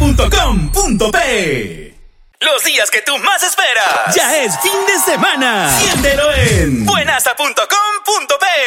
buenasa.com.pe. Los días que tú más esperas. Ya es fin de semana. Siéntelo en buenasa.com.pe.